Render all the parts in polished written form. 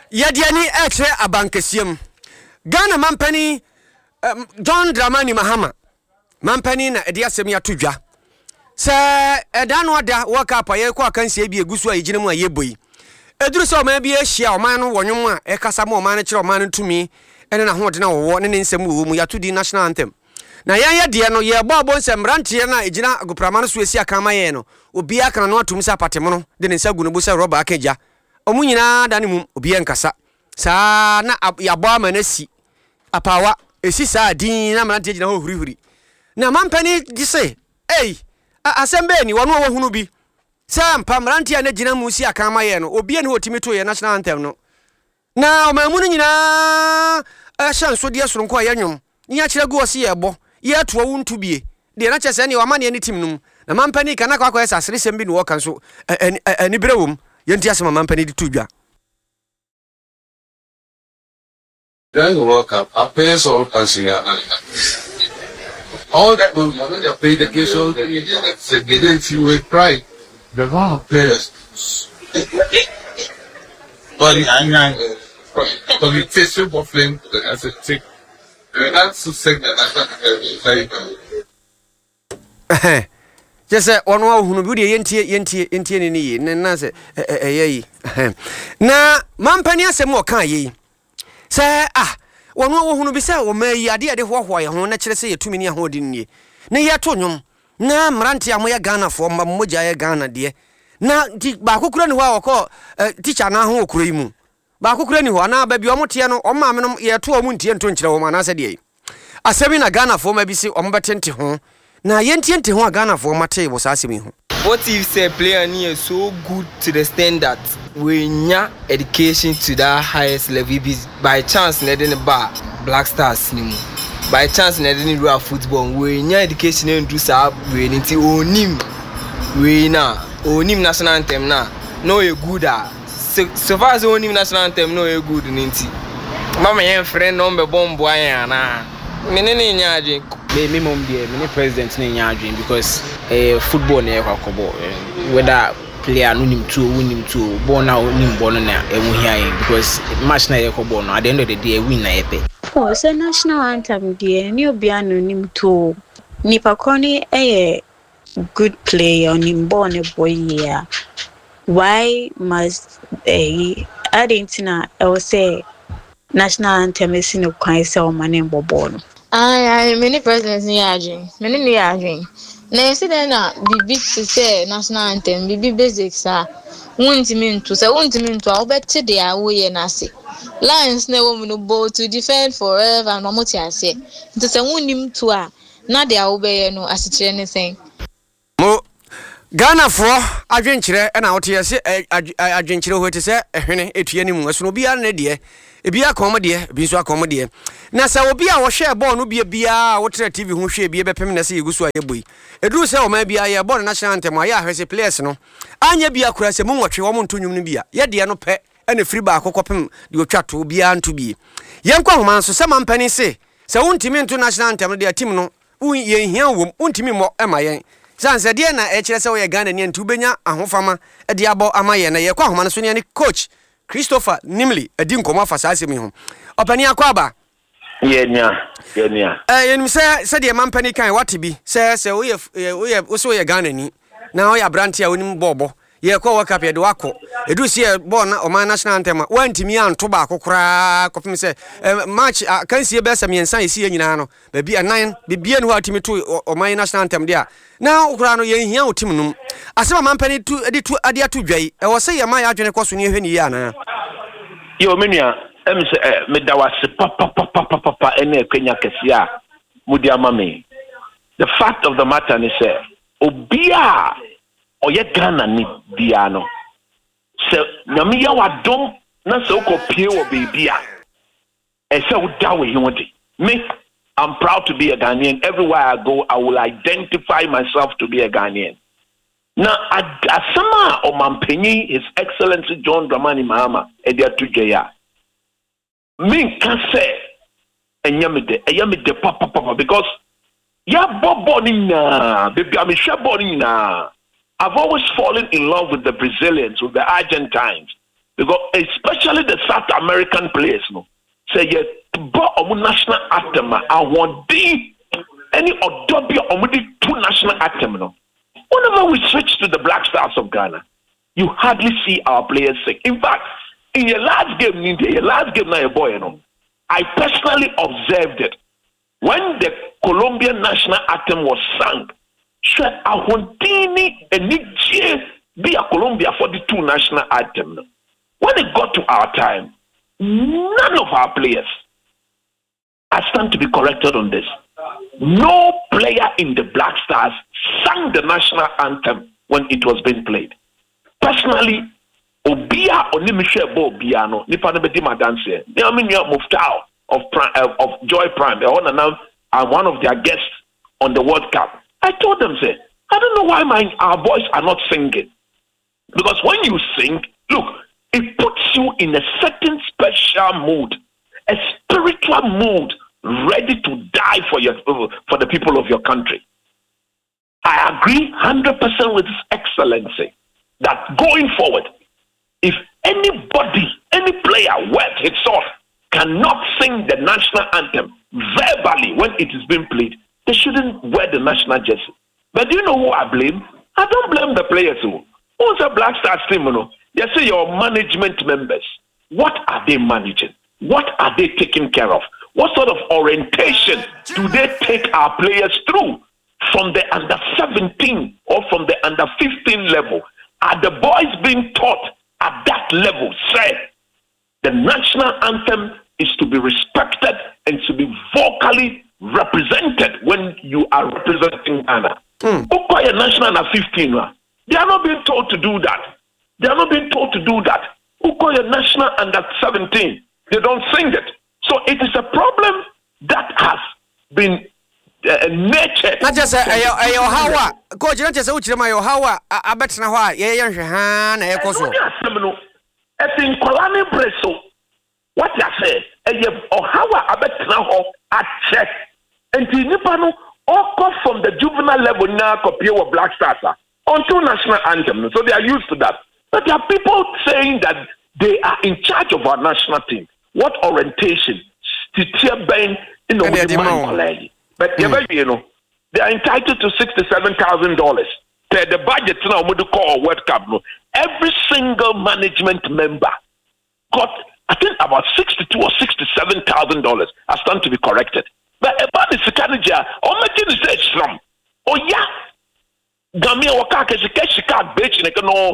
Yadiani etre abankesiem. Ghana Mampani John Dramani Mahama. Mampani na ediasem ya tudwa. Se edanu ada waka pa ye kwa kanse bi egusu a yigine mu ayeboi. Eduru se o ma bi ehia o man no wonwom a ekasa ma o man kire o man tumi ene na ho de na wo ne nsem wo mu yatudi national anthem. Na yan de no ye bo nsem rantie na egina agoprama no so esi aka ma ye no obi aka no atum se apatemo no de ne nsa gu no bu se roba akaja. Omu nyina da ne mu obi enkasa. Sa na yabo amanasi apawa esi sa din na manante gina ho hurihuri. Na Mampani di se asembe ni wonu wo hunu bi sa mpamranti ya na gina mu si aka ma ye no obi ene otimi to ye national anthem no na o mamu nyina shanso de soronko ya nwom nya kire go si ye bo ye to wo ntu bie de na chese ne wa ma ne ni tim num na Mampani kana kwa sasere sembi ni wo kan so ani brewum ye nti asema Mampani di tudwa. During the World Cup, our players all consider all that we want to play the occasion, they didn't feel with pride. The wrong players. But the face of them as a tick. That's to say that just one who would yentie ni na se na Mampani asemo kan yi se wonu wo hunu bi se wo mayi ade hoho ye ho na kire se yetumi ni ahodi nie na ye to nwom na mrante amoya Ghana fo mmogya ye Ghana de na ba kokura ni ho akọ teacher na ho okura yi mu ba kokura ni ho na ba bi omote no omma me ye to omu ntie nto nkire wo ma na se de asemi na Ghana fo ma bi se ombetente ho na ye ntiente ho Ghana fo mate wo sa asemi ho. What if say player is so good to the extent that we nya education to that highest level by chance na den ba Black Stars ni mu by chance na den real football we nya education and do sa we nti onim we na onim national anthem na no e good so far as onim national anthem no e good nti mama yen friend no be bombo ayan na me ne nya adwen me mom dey me president ne nya adwen because football na yakobo whether player no nim to win to ball na nim ball na emu hia because match na yakobo no at the end of the day win na epe oh so national anthem dey ni obi anu nim to nipa koni good player nim ball ne boy here why must Argentina say national anthem is no kwan say o manen bobo no many presidents ni aging many ni aging na say na bibi to say national anthem bibi basics wontimi nto say wontimi nto a obete de awoye na se lions na wo mu no bow to defend forever no moti ase nto say wonnim to a na de awobeye no asikire ne sen mo Ghana for adwenkyere na wote yese adwenkyere ho te se ehwene etue ni mu aso bia na de ebi akom de ebi so akom de na se obi a wo hwe ball no bia wo tre TV ho hwe bia bepem na se yegusu ayeboi eduru se o ma bia ye ball national anthem ya ahwese players no anya bia kura se mu nwotwe wo monto nwum no bia ye de no pe na free ba akokopem de otwato bia nto bi ye nkwa homa so se Mampani se wontimi nto national anthem de team no ye hia wom wontimi mo ema yen sanse de na kire se wo ye Ghana ni ntu benya ahofama de abo amaye na ye kwa homa no so ne coach Christopher Nimley adi nkomo afasa asemi ho opani akwaba yenya yenim se de Mampani kan wate bi se wo ye Ghana ni na wo ya branti a wonim bobo ye kwa World Cup ye de wako edu si ye ball na o man national anthem wantimi anto ba akokora kopim se match kan si ye be sam yensan esi ye nyina no ba bi 9 bibie no atimi to o man national anthem dia na okura no ye hia otim num asema Mampani tu ade atu dwai e wo se ye ma ya adwene kwaso ne hwe ni ya na yo menua me da wase papa ene Kenya kesia mudi amame. The fact of the matter is obia oye Ghana ni bia no se nyame ya wadom na se okopie wo bebia e se udawe hiwodi me I'm proud to be a Ghanaian. Everywhere I go I will identify myself to be a Ghanaian. Now asama o Mampenyi His Excellency John Dramani Mahama edia tujeya me can say enyamide papa because ya bobo ni na baby I'm sure bobo na. I've always fallen in love with the Brazilians, with the Argentines, because especially especially the South American players, no. Say ye national anthem awarding any odobia omudi two national anthem no. Whenever we switch to the Black Stars of Ghana, you hardly see our players sing. In fact, in your last game, now your boy, you know, I personally observed it. When the Colombian national anthem was sung, be a Colombia for the two national anthem. When it got to our time, none of our players, I stand to be corrected on this. No player in the Black Stars sang the national anthem when it was being played. Personally, Obia Onimishe Bo Biano, Nipanabedi Madanse, Niaminia Muftao of Joy Prime, I'm one of their guests on the World Cup. I told them, say, I don't know why our boys are not singing. Because when you sing, look, it puts you in a certain special mood, a spiritual mood, ready to die for the people of your country. I agree 100% with His Excellency that going forward, if anybody, any player worth his salt cannot sing the national anthem verbally when it is being played, they shouldn't wear the national jersey. But do you know who I blame? I don't blame the players who. Who's a Black Stars team, you know? They say your management members. What are they managing? What are they taking care of? What sort of orientation do they take our players through from the under 17 or from the under 15 level? Are the boys being taught at that level? Say, the national anthem is to be respected and to be vocally represented when you are representing Ghana. Who call your national under 15? They are not being told to do that. They are not being told to do that. Who call your national under 17? They don't sing it. So it is a problem that has been nurtured. Not just how coach, not just how I bet now why hand a coso. As in Colani Breso, what I say, or how I bet now at check. And the Nipano all come from the juvenile level now, compare with Black Stars onto national anthem. So they are used to that. But there are people saying that they are in charge of our national team. What orientation? But you know, they are entitled to $67,000. The budget now we call World Cup. Every single management member got, I think, about $62,000 or $67,000. I stand to be corrected. But about the Sikanija, oh yeah. Gamia wakake shika beach no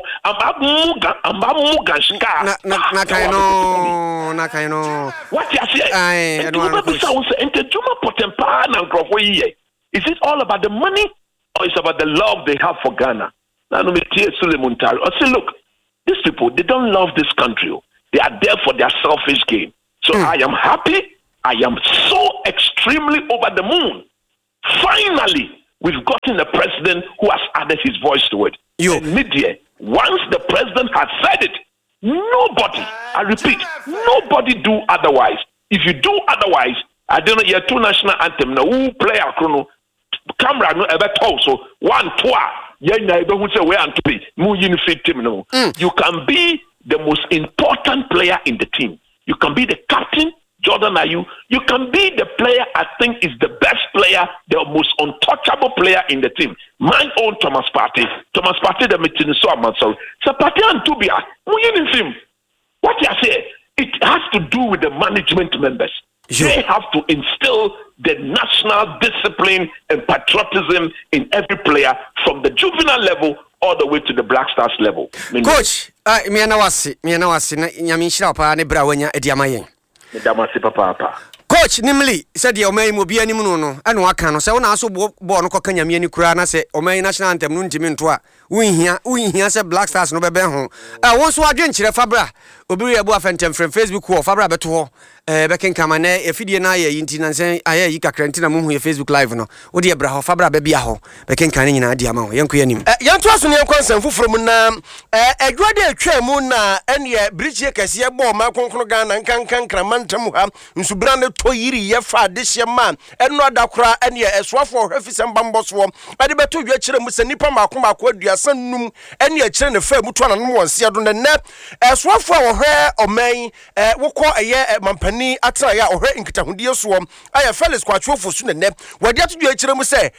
nakaino what you say is it all about the money or is it about the love they have for Ghana? Now no me Suleiman Tari. I say look, these people, they don't love this country. They are there for their selfish gain. So I am happy. I am so extremely over the moon. Finally, we've gotten a president who has added his voice to it. Media, once the president has said it, nobody, I repeat, nobody do otherwise. If you do otherwise, I don't know, you're two national anthem. Now, who play a chrono? Camera no ever told so 1 2 you can be the most important player in the team. You can be the captain, Jordan Ayew. You can be the player I think is the best player, the most untouchable player in the team. My own Thomas Partey, the meeting so I'm sorry. So Partey and Tubia, what you say? It has to do with the management members. They have to instill the national discipline and patriotism in every player from the juvenile level all the way to the Black Stars level. Coach, me anawasi na nyamishira pa ne bra wanya ediamayen. Medamasi papa. Coach Nimli said the omai mo bia nim no anu aka no se wona aso bo no koka nyame ani kura na se omai national anthem no ntimi nto a wonhia se Black Stars no bebe ho won so adwen kire Fabra obi rebu afentem from Facebook wo Fabra beto ho bɛken kama na efidie na ya yinti na nsen aya yi kakra nti na mu hu ye Facebook live no wo de bra ho fa bra ba bia ho bɛken kan nyina di ama ho yenko yanim yanto aso ne yankwansan foforo mu na adwade atwa mu na ene bridge kase ye bɔ ma konkono Ghana nkankan kramantam ha nsubra ne to yiri ye fa de hye ma eno adakora ene esoafo hwefisem bamboso ade beto dwa kire mu se nipa makomako aduasa num ene akire ne fa mutu ana no wonse do ne esoafo a wo hwe oman wokɔ eye mampani atena ya wo hwe nkitahudie so aya Felix Kwatwofo su ne wade atodwa kire mu se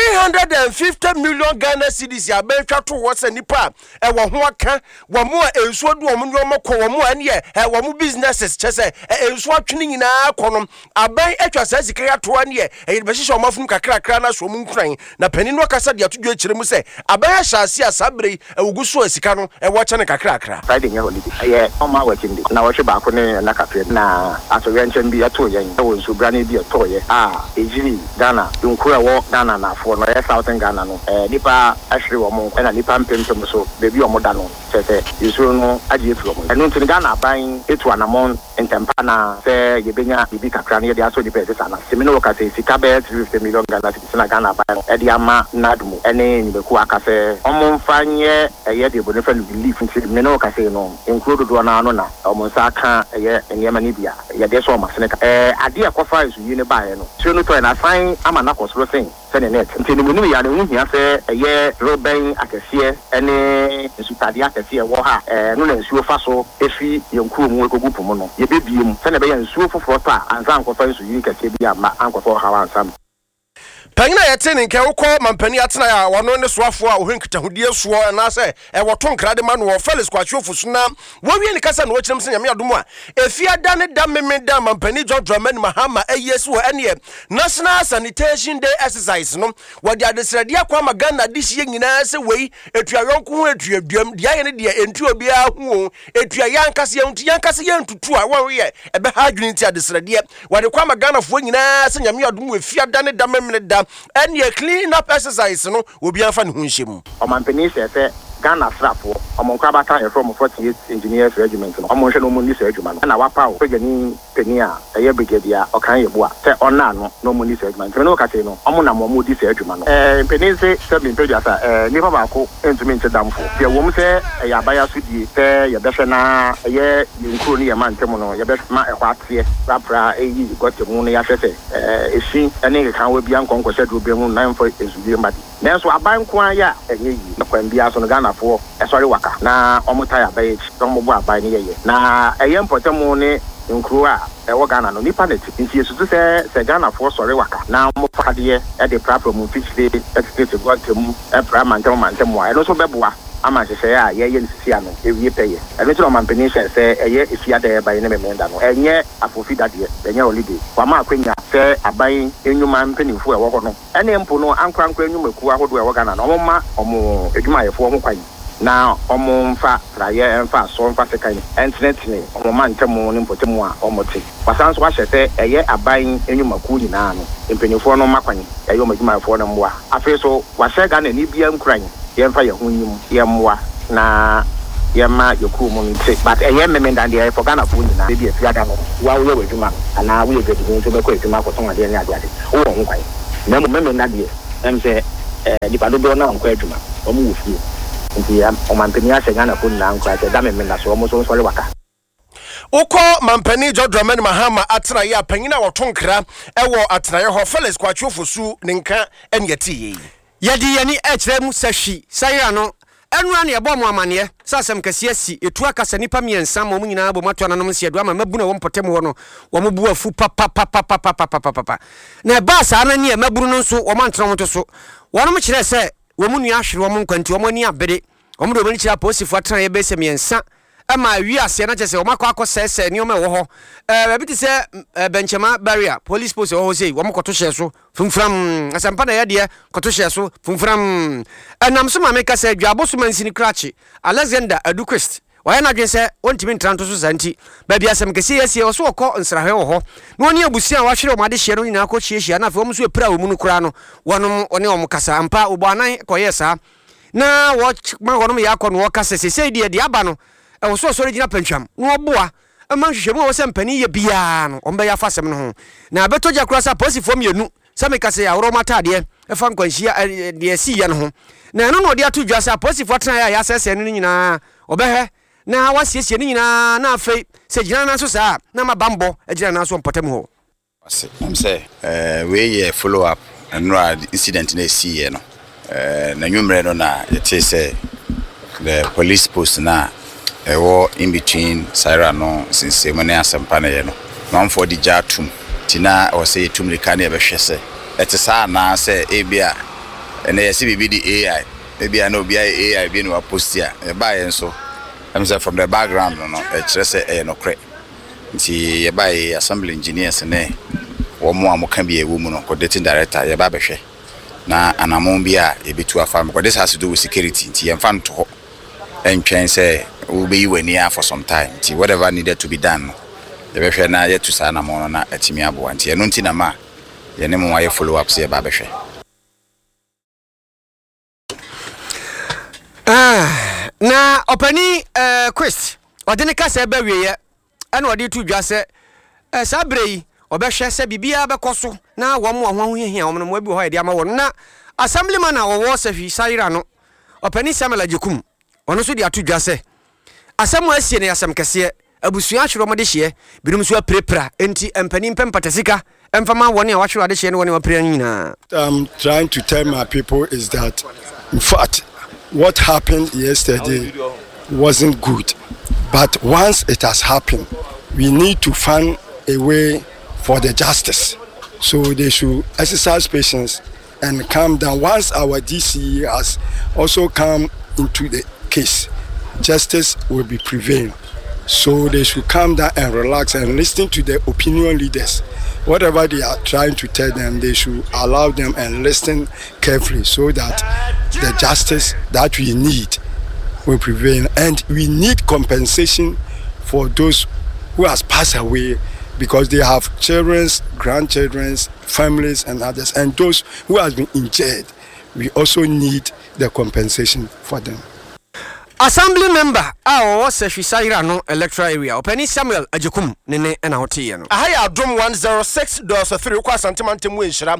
350 million Ghana cedis ya be twato wo se nipa wo ho aka wo mo ensuo do wo mo kɔ wo mo ene wo mo businesses chese ensuo atwene nyina kɔ aban atwa sa sika ya to ane be hyehyɛ omafunu kakra na so mu nkran na panin no kasa de atodwa kire mu se aban ahyase asabre ewugu so asika no wo kyene kakra Friday nya holiday ye oma working day na wo hwe ba ko ne na kafe na atɔwe nkyɛn bi ato yɛn wo nso brane bi ato yɛ ejiri Ghana nkura wo Ghana na afo no Southern Ghana no nipa ahwere wo mo na nipa mpempem so bebi wo mo da no sɛ yusuru no agye efi wo mo ɛno nti Ghana aban etu anamon ntempa na sɛ yebenya bibi kakra ne yɛ aso di pɛ sɛ na semi no ka sɛ sika bɛ 350 million Ghana cedis na Ghana aban ɛde ama nadumu ɛne nibeku aka sɛ ɔmo mfanye ɛyɛ de bonifa relief nti me no ka sɛ no include do na no na ɔmo nsa aka ɛyɛ nneɛma ne bia yɛ de so ɔmo sene ka ade akɔfa isu yi ne bae no so no to na san ama na kɔsoro sen sɛ net nti ne mu ya ne hu hia sɛ ɛyɛ roben akɛseɛ ɛne nsutade akɛseɛ wɔ ha no na nsuo fa so efi yɛnkuo mu ekogu pomo no yɛ bebie mu sɛ ne bɛyɛ nsuo foforo ta ansa ankɔfa isu yi kɛseɛ bi ama ankɔfa hawa ansam Pangina yɛte ne nke wokɔ mampani atena ya wɔno ne soafo a ohwe nkitahudie soɔ na sɛ wɔto nkrade ma no Felix Kwatwofo so na wɔwie ne kasa no wɔkyerem sɛ nyame adom a efia da ne da meme da mampani John Dramani Mahama ayesi wɔ ɛne National Sanitation Day exercise no wɔde adesrade akɔ ama Ghana de hye nyinaa sɛ wei etua yɔnko ho etua duam dia yɛ ne de entu obi a ho etua yankase yɛntutu a wɔyɛ ɛbɛha adwene nti adesrade wɔde kɔ ama Ghana fo nyinaa sɛ nyame adom efia da ne da meme da and your clean up exercise no will be a fan hunshim. Omampani said Ghana Strappo, among Kabata from 48 Engineers Regiment, almost no money regiment, and our power, Pegani, Penia, a year brigadier, or Kanyabua, on no money regiment, no casino, Amona Moody regiment. Penise, 7 pages, never Marco, intimate damful. The woman say, a Yabaya Sudi, your Bessana, a year, you include a man, Temono, your best man, a what, Rapra, a got your money, I say, is she, and it can be unconquered, will be 9 for is real money. Then so I buy Quaya, a year, when be as on Ghana. For sorry waka na omutaya bage omo bo abai ne ye na eyem potemo ne nkruwa e Ghana no nipa net nti yesu se Ghana for sorry waka na mo pade e de platform fitchde executive gwatemu e mantem wa e no so beboa ama hyehyɛ a ye nsisi ano ewie pɛye ɛno nti mampani sɛ ɛyɛ efiada e bai ne memenda no ɛnyɛ afofidade ɛnyɛ holiday wa ma akwanya sɛ aban enyuma mpanimfo e wɔ no ɛne mpo no ankrankra enyuma ku ahodo e Ghana no ɔmo ma ɔmo edwumayɛfo ɔmo kwan na ɔmo mfa raye mfa so mfa sekan entnet ne ɔmo ma ntemu ne mpotemu a ɔmo te wasan so ahyɛ sɛ ɛyɛ aban enyuma ku nyinaa no mpanimfo no makwan ɛyɛ ɔmo edwumayɛfo no mboa afei so wahyɛ Ghana ni bia nkran yɛmfa yɛ ho nyim yɛmmoa na yɛma yɛkuo mu nti but ɛyɛ memenda deɛ for Ghana fo nyinaa bi afiada no wa wo yɛ adwuma ana wo yɛ gadi nso bɛkɔ adwuma akɔtɔn adeɛ ne adeade wo wɔ ho kwan na mo memenda deɛ ɛm sɛ nipa dodo na nkɔ adwuma ɔmo wɔ fie nti ɔmampani ahyɛ Ghana fo nyinaa nkɔ akyɛ da memenda so ɔmo so nsɔre waka Oko mampani John Dramani Mahama atena ya panyina wɔto nkra ɛwɔ atena hɔ Felix Kwatwofo su ne nka ɛnyɛtie yɛde yɛni ɛkyerɛ mu sahwi sayira no ɛnura ne ɛbɔ mo amane sasɛm kɛseɛ si etu akasa nipa miɛnsa ma ɔmo nyinaa bɔ mato ananom se do ama mabu na wɔn pɔtɛm hɔ no wɔn bu afu pa na ba saa na ne maburu no nso wɔn antena wɔn to so wɔn kyerɛ sɛ wɔn mu nua ahwere wɔn nkwanti wɔn ani abere wɔn do wɔn kyerɛ aposifo atena yɛ bɛsɛ miɛnsa ama wi ase na kyerɛ sɛ wɔn akɔ sɛsɛ ne wɔn ɛwɔ hɔ baabi te sɛ benchema barrier police post ɛwɔ hɔ sei wɔn kɔto hyɛ so fumfram asampa na yɛ deɛ kɔto hyɛ so fumfram ɛnam so ma meka sɛ dwabo so mansini krache Alexander Aduquest wɔyɛ na dwen sɛ wɔntimi ntranto so santi baabi asɛm kɛse yɛ sie wɔ so wɔkɔ nsrahwɛ wɔ hɔ na wɔne abusua a wɔahwere wɔn ade hyɛ no nyinaa kɔ hyiahyia na afei wɔn so apira wɔ mu no koraa no wɔnom ɔne wɔn kasa ampa ɔbɔ anan kɔyɛ saa na wɔma wɔnom yɛ akɔ no wɔkasa sɛ deɛ aba no ɛwɔ so ɔsɔre gyina pantwam na wɔboa ama hwehwɛ mu wo sɛ mpani ye bia no ɔmbɛ ya fasem no ho na beto ja kura sa posifo mienu sɛ me kase ya woro matade ɛfa nkwanhia de si ye no ho na ɛno no ɔde ato dwa sɛ posifo tena ya asɛsɛ no nyinaa ɔbɛhwɛ na wasiesie no nyinaa na afei sɛ gyina na so saa na ma bambɔ gyina na so mpɔtam ho I'm say we follow up and no incident na see here no na nwumre no na it is the police post na war in between Syra no since money asempa na ye no man for the jatum tina or say tumrika na be hwese etisa na say ebia na yesi bibi di AI ebia na obi AI bi no post ya e ba ye so I'm say from the background no e kire say no kre nti ye ba assembly engineers ne womo amoka bi ewu mu no coordinating director ye ba behwe na anamon bi a ebetu afa because this has to do with security nti ye mfa nto entwen say we be you near for some time nti whatever needed to be done ye behwe na ye to sa anamon na atimi abo nti ye no nti na ma ye ne mo ye follow up say ye ba behwe na opani Chris odene ka se ba wiye ana ode tu dwa se sabrei obehwe se bibia bekoso na wo mo ho hia wo mo bi ho ide ama wo na assemblyman a wo Safi Sayra no opani Samuel Ajekum ono so de atu dwa se asem asie ne asem kese abusua ahwero mo de hye birum so aprepra enti empani mpempatesika emfama wo ne a wahwero de hye ne wo ne wapre nyina. Trying to tell my people is that in fact what happened yesterday wasn't good, but once it has happened we need to find a way for the justice, so they should exercise patience and calm down. Once our DCE has also come into the case, justice will be prevailing, so they should calm down and relax and listen to the opinion leaders. Whatever they are trying to tell them, they should allow them and listen carefully, so that the justice that we need will prevail. And we need compensation for those who has passed away, because they have children, grandchildren, families and others, and those who has been injured, we also need the compensation for them. Assembly member our Safi Sayra no electoral area opani Samuel Ajekum nene na hotie no ahaya adom 106.3 kwa santimante mu enhira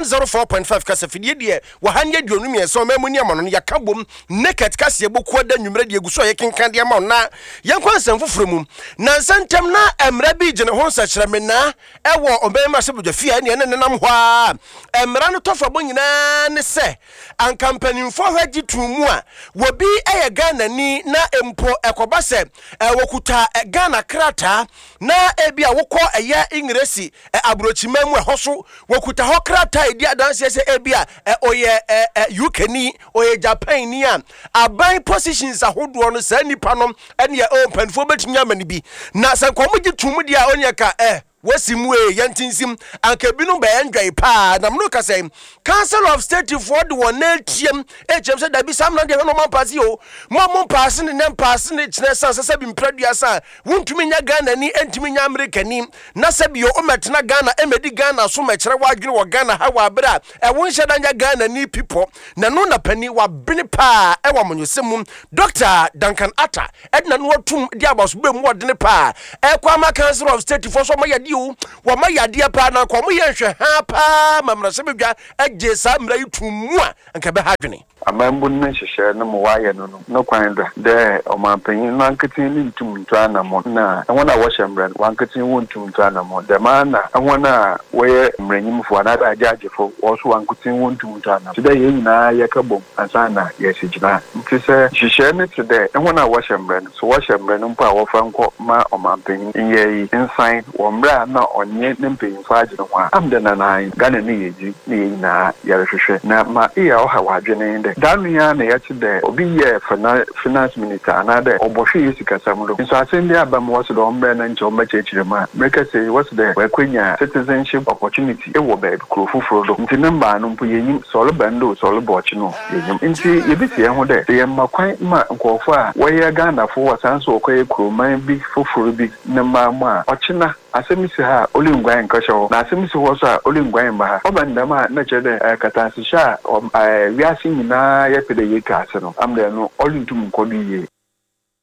104.5 kasafidie de wa hanye duonum ye so mamuni amano no yakabom naked kase eboku da nwumre de eguso ye kenkan de ama na yenkwansam foforo na santem na emra bi gene ho nsachire me na ewo obema se bodwafia ne nenam ho a emra no tofabo nyina ne se an company fo hwaji tumu a wo bi eye ni na empo ekobase wokuta Ghana krata na ebia wokọ eya ingresi abrochimam ehoso wokuta ho krata edi adanse se ebia oye UK ni oye Japan ni a aban positions ahodo no sa nipa no ene ye open fo betunya mani bi na se komogi tumu dia onyeka wasimu yantinsim ankabinu be endwai pa na mno ka say Council of State for the one natiem echem say da bi sam na de no man pass yo mo pass ne nem pass ne kine san se bi mpradua san wontumi nya Ghana ni entumi nya America ni na se bi yo o metena Ghana emedi Ghana so mekere wadwene wo Ghana ha wa bra won hyeda nya Ghana ni people na no na pani wa bene pa wa monyosem Dr. Duncan Atta edna no tum dia abos be mu odene pa kwa ma Council of State for so ma wa ma yade pa na kwa mo ye hwe ha pa mamra se bedwa agye sa mra yutumu a anka be ha dwene amambu ne hwehwe no mo wa ye no kwan da de o ma panyin no anketin ni ntumtu anamo na wona wo hyembre wanketin wo ntumtu anamo de mana wona wo ye mranyimfo na da agagefo wo so wanketin wo ntumtu anamo de ye nyina ye kabom ansana ye sigina ntse hwehwe ne tde wona wo hyembre so wo hyembre no mpa wo fa nko ma o ma panyin ye inside wo mra na onye ne mpanyin fa agene ho amde na nan Ghana ne yeji ne nyina ye hwehwe na ma iya o ha wadwene de Dania na yachi de obi ye finance minister another obohwe yesika samlo nso asende abam was do ombe na nche ombe chechire ma make say was the wekwenya citizenship opportunity e wo be krofufuro do nti namba no mpo yenyim solo bando solo bochi no yenyim nti yebisi ho de ye makwan ma nkofo a wo ye Ghana fo wasanso okoye kroman bi fufuro bi na ma ma ochina asemisi ha olingwan nkasho na asemisi ho so a olingwan ba ha obandama na chede katansisha wiasi nyina ya pede ye kase no amde no olintum nkodi ye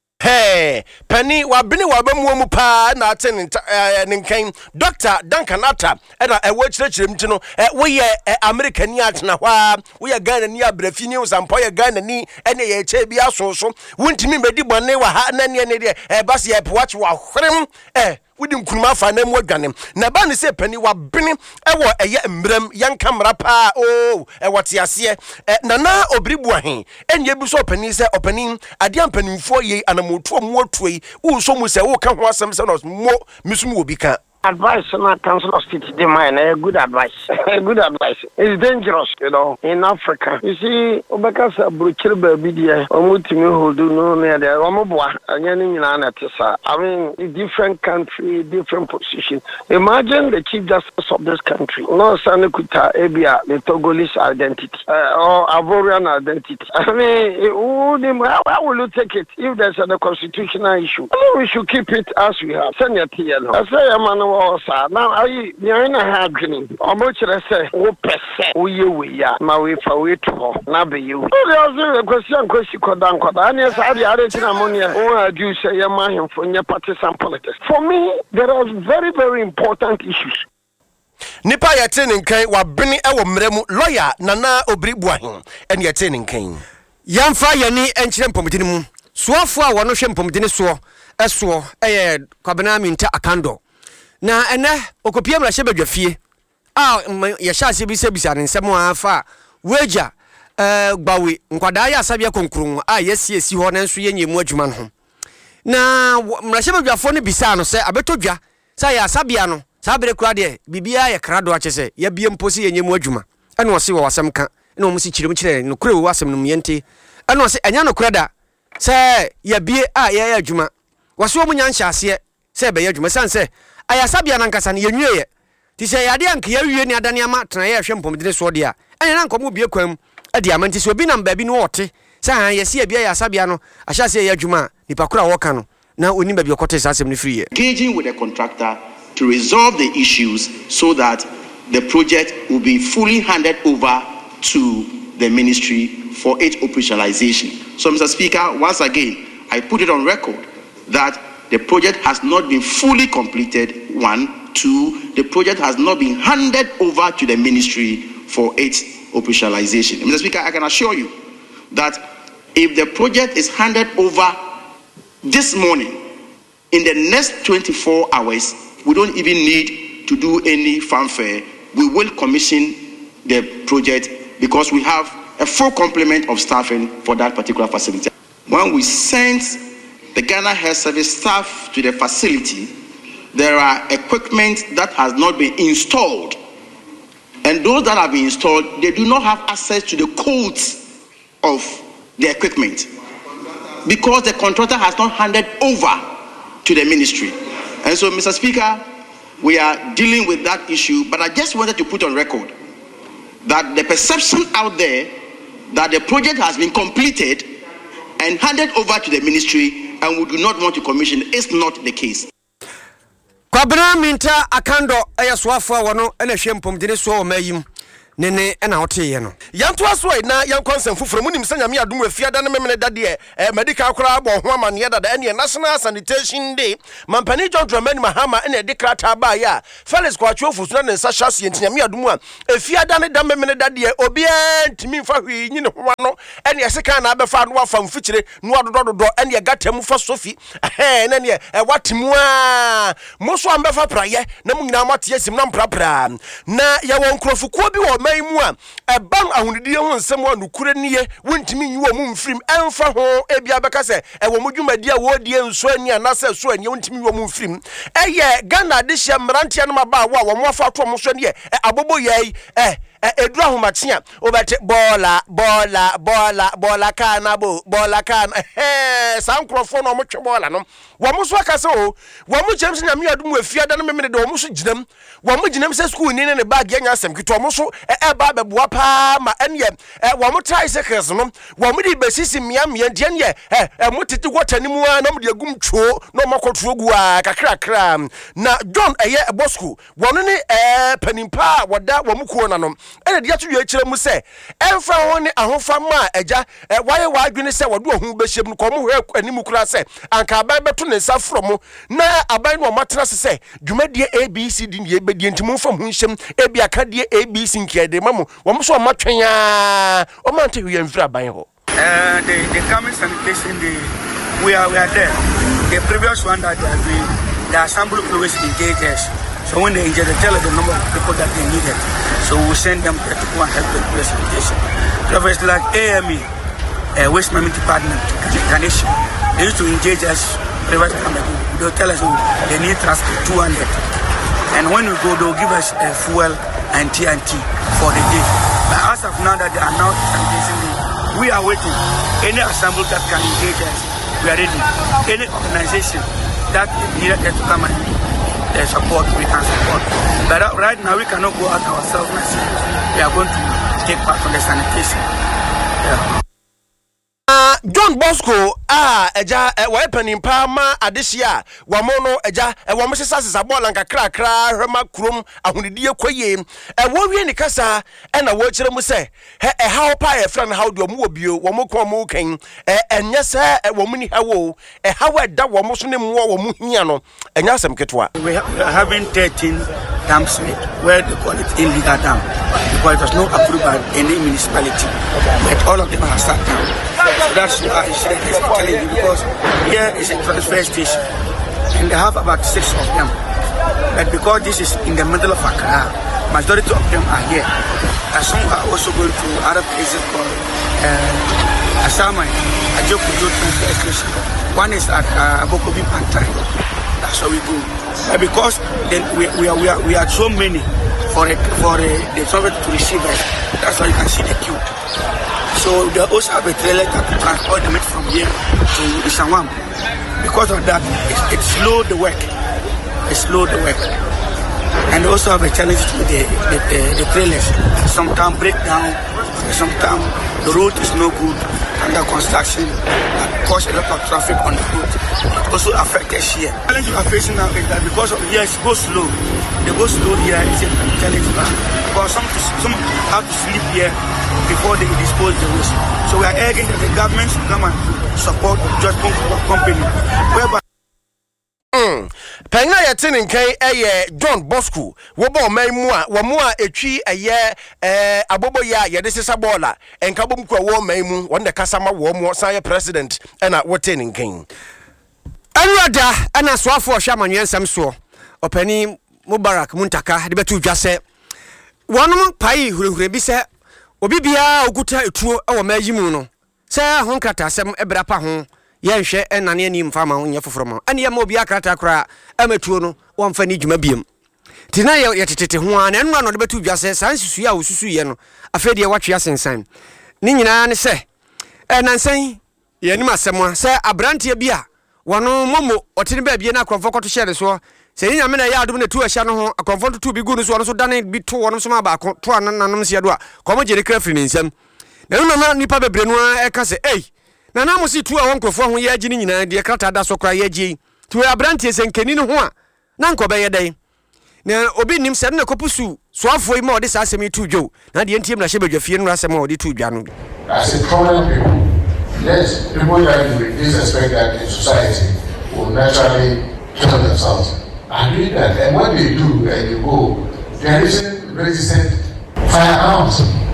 Penny wabini wabamu mu pa na ate ne nkan Dr. Duncan Atta na ewo chirechire mtino we ye America ni atena hwa we ye Ghana ni abrafi ni usampo ye Ghana ni ene ye che bi asonso wontimi bedi bone wa ha na ne de bas ye watch wa hwrem wudi nkunuma fa na mu adwane na ba ne se pani wabini ewo eye mbrem yanka mra pa wote ase na obribu ahen enye bi so pani se opani ade ampanimfo ye anamotu mu otuei wo so mu se wo ka ho asem se no mo misum obi ka advice na council of state de mine a good advice good advice it's dangerous in Africa you see obekasa bruchir baby there omutimi hodu no na there omoboa anya ni nyina na tesa I mean different country different position imagine the chief justice of this country no sanekuta ebia the Togolese identity or Ivorian identity I mean how will you take it if there's a constitutional issue we should keep it as we have senator I say man now I na hagini omochire say wo pese wo yewe ya ma we fa we to na be you the question kodan ani say dey arrange na money o adu say ya ma hemfo nya partisan politics for me there are very very important issues nipa yete nkan wabene ewo mremu lawyer Nana Obribu ahen ene yete nkan yamfa yani enchire mpomtini mu suofo a wono hwe mpomtini so eso kwabena minta akando na ene okopia mra hye badwafie ya hyase bi se bisa ne nsem afa weja gbawe nkwada ya asabia konkurun yesi ho na nso yenyemu adwuma no na mra hye badwafo ne bisa no se abetodwa sa ya asabia no sa bere kura de bibia ya krado akese ya bie mposi yenyemu adwuma ene wose wo wasem ka ene wo musi kyirem kyire no kure wo wasem no yente ene wose enya no kura da se ya bie ya adwuma wose wo munya nhyase se be ya adwuma sanse ayasabia nankasa ne yenwie ti se yade anka yawie ne adane ama tena ye hwe mpomdene so de a ene na nkomo bie kwam ade amanti so bi na mba bi no wote sa han yesi ya bia yasabia no ahyase ya adwuma nipa kura woka no na oni ba bi okote sasem ne free engaging with the contractor to resolve the issues so that the project will be fully handed over to the ministry for its operationalization. So Mr. Speaker, once again I put it on record that the project has not been fully completed. 1, 2, the project has not been handed over to the ministry for its operationalization. Mr. Speaker, I can assure you that if the project is handed over this morning, in the next 24 hours, we don't even need to do any fanfare. We will commission the project because we have a full complement of staffing for that particular facility. When we sent the Ghana Health Service staff to the facility, there are equipment that has not been installed. And those that have been installed, they do not have access to the codes of the equipment because the contractor has not handed over to the ministry. And so, Mr. Speaker, we are dealing with that issue, but I just wanted to put on record that the perception out there that the project has been completed and handed over to the ministry and we do not want to commission is not the case. Kwabena minta akando ayaswafo wono ena hwempom de ne so o mayim nene ena hote ye no yanto aso na yankonsem foforo munim sanya me adom afiada ne memene dade medical kora abo ho amane dada ene National Sanitation Day mampani John Dramani Mahama ene de krata ba ya Felix Kwachofu so na nsa hyase ntinya me adom a afiada ne da memene dade obi ntimi mfa hwi nyi ne ho no ene yeseka na abefa no wafa mfikire no adododo ene gatam fa sofi ene watemu a moso ambefa praye na munyina mate yasim na mprapra na ya won krofuko bi wo mu a ban ahunidi ho nsem wa nukure niye wontimi nyi wo mu mfrim emfa ho ebia beka se wo mu dwumadi a wo die nso ani anase so ani wontimi wo mu mfrim eye Ghana de hye mrantia no maba wa wo mo afa to mo so ne abobo yai edura homatia obete bola kana bo bola kana sankrofo no mo twe bola no wo mo so aka se o wo mo james na me adum afiada no memene de wo mo so ginam wo mo ginam se school ni ne bag anya asem kito mo so ba beboa pa ma ene wo mo tricycles no wo mo di besisi mia de ne mo titi water ni mu na mo de agum two no makoto ogu a kakra na John eye bosco wo no ne panimpa wada wo mo kuo na no ene dia to wie kire mu se emfa ho ne ahofa ma eja waye wa adwene se wodo ho behiem no ko mo hwe animu kura se anka aban beto ne nsa from na aban no matena se dwumadie ABCD ne ebedie ntimu fam ho nhyem ebi akadie ABC nkiade mamo wo mo so matwen a o mante hwe mfira aban ho the coming sanitation we are there. The previous one that they are doing, the assembly always engage us. So when they engage, they tell us the number of people that they needed. So we send them there to go and help the sanitation. So it's like AME, Waste Management Department, Ganesh. They used to engage us. Previous time ago, they'll tell us they need transport 200. And when we go, they'll give us fuel and TNT for the day. But as of now that they are now sanitation, we are waiting. Any assembly that can engage us, we are ready. Any organization that needed to come and support, we can support. But right now, we cannot go out ourselves and say we are going to take part on the sanitation. Yeah. John Bosco eja weapon pa ma adehia wamono eja wamo sesa bola nkakra kra hwema krom ahunidie koye wo wie ne kasa na wo kire mu se how pa e friend how do mu obio wo ko mu kan enye se wo mu ni hawo how da wo so ne mu wo mu hia no enya asem ketwa. We are having 13 dams where they call it illegal dam because it was not approved by any municipality, but all of them are shut down. So that's why I'm telling you, because here is a transfer station and they have about 6 of them. But because this is in the middle of Accra, majority of them are here. And some are also going to other places called Asama, Ajokujo transfer station. One is at Abokobi Pantai. That's how we go. But because then we are so many for the transport to receive us, that's why you can see the queue. So they also have a trailer that transport them from here to Isawam. Because of that, it slowed the work. It slowed the work. And they also have a challenge with the trailers. Sometimes break down, sometimes the road is no good, under construction, that cause a lot of traffic on the road. It also affects us here. The challenge we are facing now is that because of here, it goes slow. They go slow here, it's a challenge back. Because some have to sleep here before they dispose the waste. So we are urging that the government should come and support just company. Whereby Pena yetini nkai John Bosco wobo maimu a wo mu a etwi abobo ya yede sesa bola enka bom kwa wo maimu wonde kasama wo mu san president na woteni nkai anwada ana soafo hwa manwensam so opani Mubarak Muntaka de betu dwase wonom pai hurehure bi se obi bia oguta etuo e wo mayimu no se honkrata asem ebrapa ho yenhwe enane ani mfama ho nya foforo ane ya ma obi akrata kra ametuo no wonfa ni dwuma biem tina ye tetete ho an enwa no de betu dwase sansusu ya osusu ye no afede ye watwe asensan ni nyina ne se nansan ye ni masem se abrante bia wono momo otene ba bia na akrofo koto hye de so se nya me na ya adum na tu ahya no ho akrofo to bi gu no so wono so dane bi to wono so ma ba ko to ananom se do a komo jere kra firi nsam na no nipa bebre no e ka se na na mo si tu a wonkrofo ho ye agini nyina de krata da so kra ye agi tu abrante se nkeni no ho a na nko be ye dai na obi nim se na kopusu soafo yi ma odi sa asemi tu dwo na de ntiem na hye badwafie no asem odi tu dwa no as a problem people yes people that we disrespect that in society will naturally kill themselves and do that and what they do and they go there isn't resistant firearms.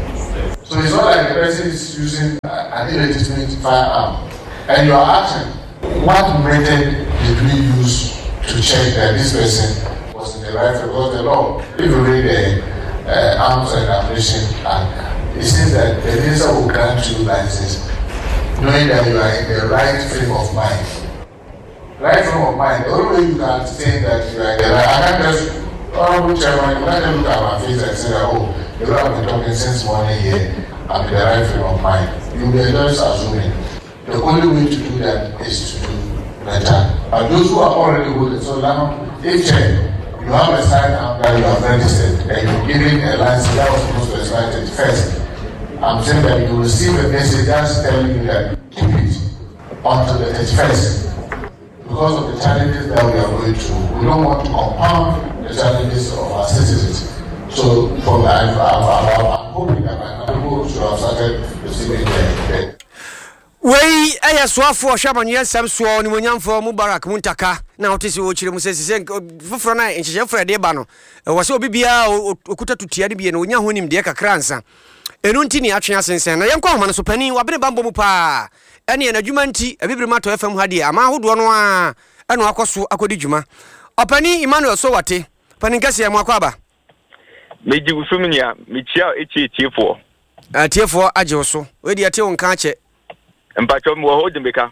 So it's not like the person is using an illegitimate firearm. And you are asking, what method did we use to check that this person was in the right? Because the law, if you read the Arms and Ammunition Act, it says that the minister will grant you license knowing that you are in the right frame of mind. Right frame of mind, the only way you can say that you are in the right, I can't just, Honorable Chairman, you can't look at my face and say that, oh, you have been talking since morning here, I'm in the right frame of mind. You will just assuming. The only way to do that is to do better. And those who are already holding, so now, if you have a sign that you have registered and you're giving a license that was supposed to expire first, I'm saying that you will receive a message that's telling you that keep it until the 31st. Because of the challenges that we are going through, we don't want to compound the challenges of our citizens. So I'm hoping that my people should have started receiving the Wey aya swafo shaman yesam so ni monyamfo Mubarak Muntaka na otisi wo chire musese foforo na enhye frede ba no wo se obibia okuta tutia de bie no onya honim de kakransa enu nti ni atwe asensen na yenkwa homa no so pani wabene bambo mu pa ene na dwuma nti abibire mato FM hade ama ahodo no a eno akoso akodi dwuma opani Emmanuel so wate pani nkase ya mwakwa ba meji usumnya michia echiefo atiefo aje so we di ate won ka ache mpacho mo ho dembeka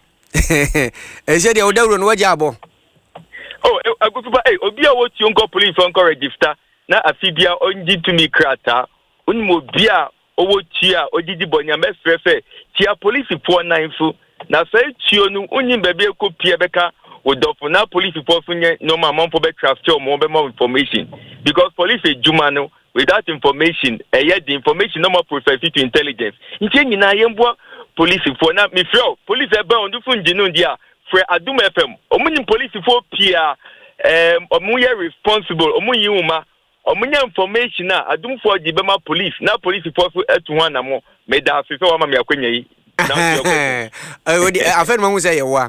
ese dia odawro no waje abo agufuba obi a woti onko police onko register na afibia onji tumi krata unmo bia owoti a odidi bonya mesrefe tia police po nanfu na sai tio no onyi bebe ekopie beka odofo na police po funye no ma monfo be traffic o mo be more information because police ejuma no without information the information no more process to intelligence nti nyina yembo police for na me feel police ebe on du funji no dia for Adum FM omunim police for pia omuye responsible omuyi uma omunya information na Adum for di bema police na police for etu ho na mo me da so wa ma me akwanya yi odi afen mo say yewa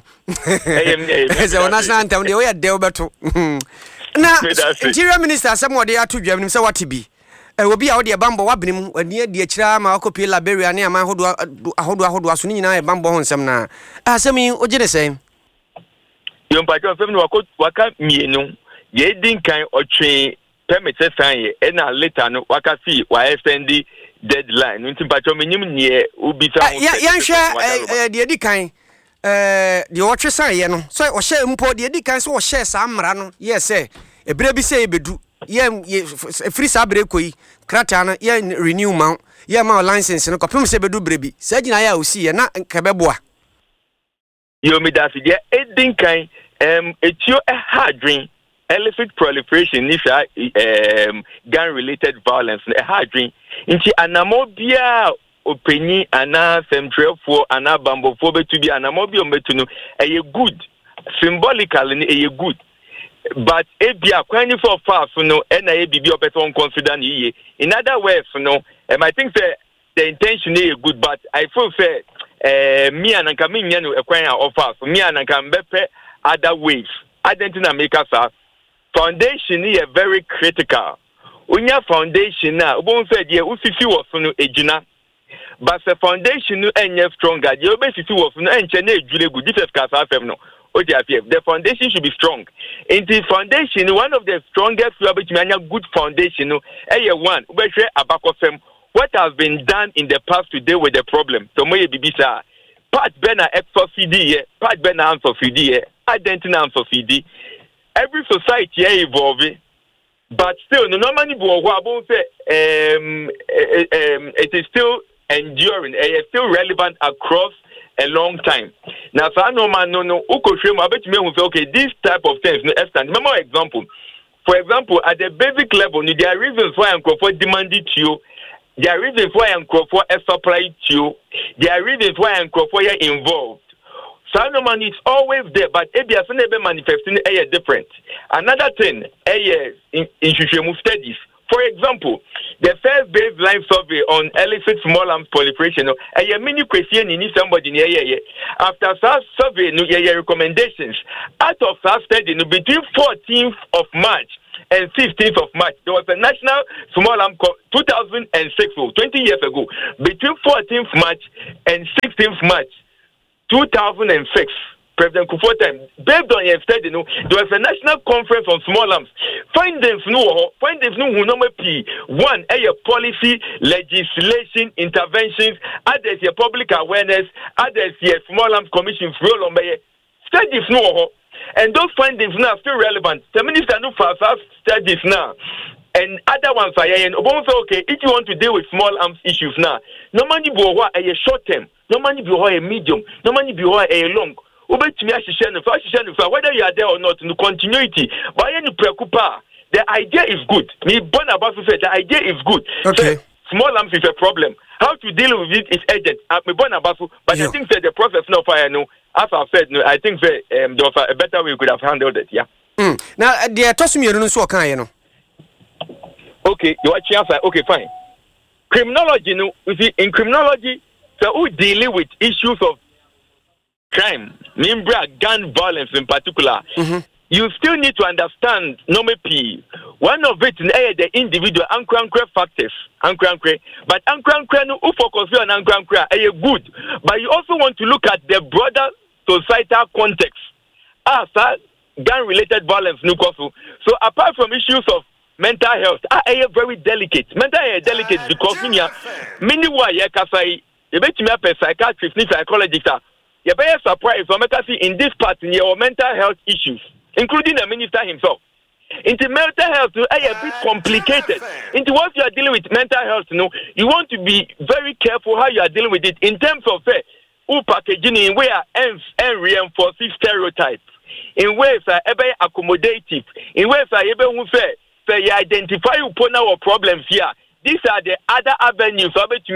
ese national anthem de we de obeto na interior minister asem de ato dwam nim say watibi obi a wo de bambo wabnim ani de akira ma akopie Liberia ne ama ahodo aso ni nyina e bambo ho nsem na asemi ogire sei yo mpacho fem no waka mienu ye din kan otwe permit sign ye na later no waka fi wa extend deadline nti mpacho menyim nie obi sa ho yan hwe de di kan de otwe sign ye no so o hye mpo de di kan so o hye sa amra no yes ebire bi sei bedu ye free sabre koyi krata na ye renew ma ye ma license no kopem se bedu brebi sa gina ya osi ye na nkebeboa yo me da fide edin kan etio hadrin illicit proliferation ni sha gun related violence a hadrin nti anamo bia openyi ana semtrefo ana bambofo betu bia anamo bia ometu no eye good symbolically ni eye good but ebia kwani for far no na ebibi opeton consider ni in other words no I think that the intention is good but I feel fair me and Anka nya no ekwan a offer so me and Anka mbepe other ways identity make us foundation is very critical unya foundation na obon say de ufifi wo so no ejina but the foundation no enye stronger de obesisi wo so no enche na ejulegu Jesus ka sa fem no the foundation should be strong. In the foundation, one of the strongest good foundation, one, what has been done in the past to deal with the problem. So, my bibisa, part bena exofidi, part bena ansofidi, identity ansofidi. Every society is evolving, but still, no normally, it is still enduring, it is still relevant across a long time. Now, so I know man no ukoshemu abet me say okay this type of things no extent. Remember example. For example, at the basic level, there are reasons why Nkrofo demanded you. There are reasons why Nkrofo supply you. There are reasons why Nkrofo are involved. So I know man it's always there, but ebi asenebe manifesting different. Another thing, in studies. For example, the first baseline survey on illicit small arms proliferation, a mini question in somebody near after such survey, no recommendations. Out of such study, between 14th of March and 15th of March, there was a national small arms 2006, 20 years ago. Between 14th March and 16th March, 2006. President Kufuor time, based on your study, there was a national conference on small arms. Findings no P. One, policy, legislation, interventions, others your public awareness, others your small arms commission's role on studies no. And those findings now are still relevant. The minister no for studies now. And other ones are and okay, if you want to deal with small arms issues now, no money be a short term, no money be a medium, no money be a long. Whether you are there or not, in continuity, but the idea is good. The idea is good. Okay. So, small arms is a problem. How to deal with it is urgent. But I think that the process now, as I said, I think that there was a better way we could have handled it. Yeah. Now, the Tosumi so can Okay, you watch outside. Okay, fine. Criminology, you see, in criminology, so who dealing with issues of crime, gun violence in particular, you still need to understand P. One of it is the individual anchor factors, but anchor no focus on anchor good, but you also want to look at the broader societal context. Gun related violence no kofu. So apart from issues of mental health, very delicate. Mental health delicate because many why you bet me a psychiatrist, psychologist. You're very surprised in this part in your mental health issues, including the minister himself. Into mental health, a bit complicated. Into what you are dealing with mental health, you want to be very careful how you are dealing with it in terms of packaging in where and reinforcing stereotypes, in ways are accommodative, in ways are able to say you identify upon our problems here. These are the other avenues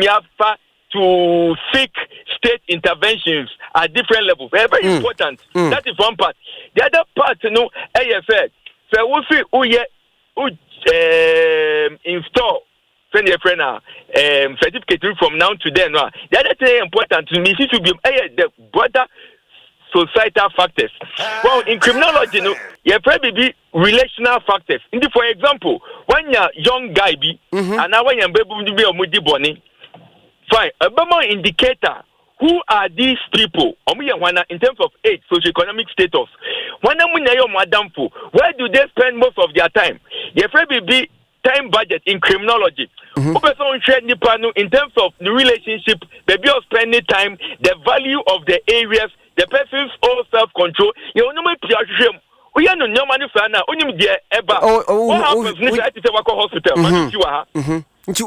to seek state interventions at different levels. Very important. That is one part. The other part, AFL. So we'll see who install send your friend certificate from now to then. The other thing important to me is to be the broader societal factors. Well, in criminology, you probably be relational factors. For example, when you're young guy and now when you're baby or boni, fine, a more indicator. Who are these people? In terms of age, socioeconomic status. Where do they spend most of their time? You probably be time budget in criminology. In terms of the relationship, the bill of spending time, the value of the areas, the person's own self-control. You know, we are no money for now. Only there ever. What happens if I say we go hospital?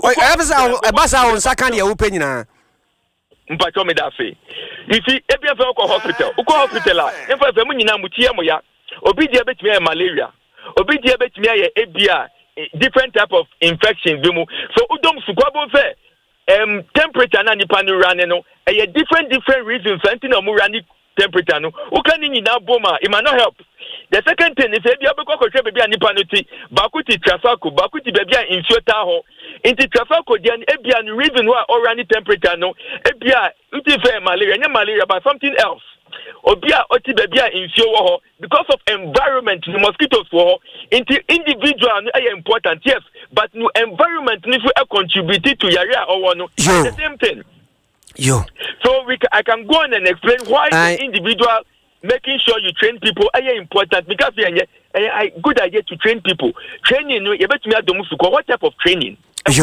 Mpacho me that say. You see, if you go hospital, if I money na mutia moya, obi dia betimi malaria, obi dia betimi ebia different type of infections bimu. So udom sukwabo say temperature na nipa no run no, different reasons anti na mu run temperature no. Ukani ni na boma, it might not help. The second thing is if you have a baby and nipanoti, bakuti trafako, bakuti baby in Shota into trafako, the Ebian reason why or running temperature no, Ebia, malaria, not malaria, but something else. Obia, oti baby in Shota because of environment, the mosquitoes for into individual important, yes, but no environment needs to contribute to Yaria or no, the same thing. So I can go on and explain why the individual. Making sure you train people is important because a good idea to train people. Training, you bet me what type of training?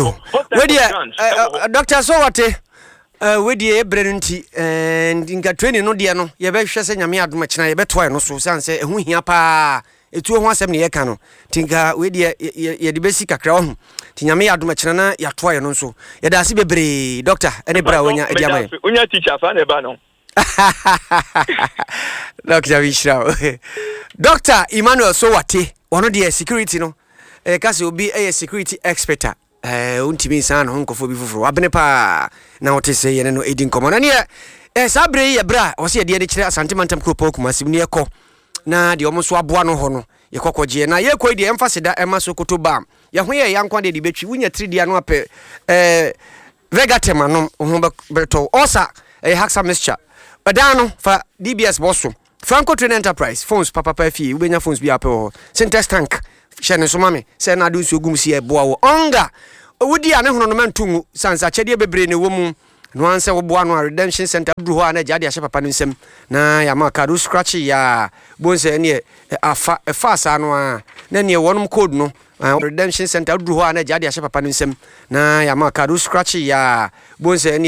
Doctor, so what? With the Brenty and in training, no dear, no, you better say, Yamia, much na better, no, so say, who here pa, a 217 year cano. Tinka with the basic crown. Tinyamia, Dumachana, ya try no so. Yadasi be doctor, any bra when you're teacher, Fanebano. Dr. Emmanuel Sowate, one of the security no, kasi will be a security expert. Untimi san honko for before Abnepa now to say no aiding common. And here, Sabre Bra was here the other Santimantam Kupo, Masimniako. Na the almost wabuano hono, Yakoko Jena, Yako the emphasis that Emma Sokotoba. Yahweh young quantity debate, win a 3 dianope, Vegatemano, Berto, Osa, a Haxa Mischa. Adano for DBS Bosso. Franco Train Enterprise, phones, Papa Pefi, when your phones be up or Centers Tank, Shannon Somami, Sena do so gumsi a boa onga. Would the Anahonoman Tungu, Sans a Chedia Bebre, a woman, no answer Buano Redemption Center, Bruana, Jadia Shapanism, na Yamaka, scratchy ya bones near a fast anwa, then near one code no. Redemption Center, Bruana, Jadia Shapanism, na Yamaka, scratchy ya bones